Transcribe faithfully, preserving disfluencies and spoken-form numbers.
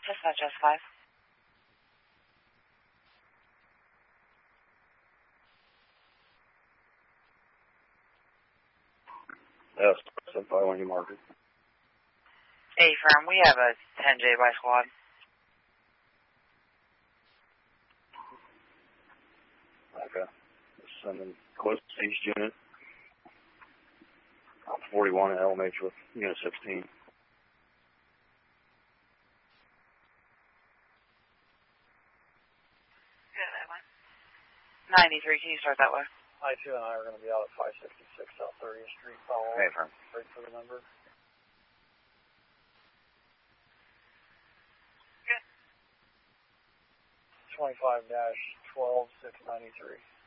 Dispatch S five. Yes, S five when you mark it. Hey, firm, we have a ten J by squad. Okay. Just sending close to each unit. I'm forty-one at L M H with unit sixteen. Good, that one. ninety-three, can you start that way? I two and I are going to be out at five sixty-six South thirtieth Street. Follow Hey, firm. Right for the number. Good. twenty-five dash twelve six ninety-three.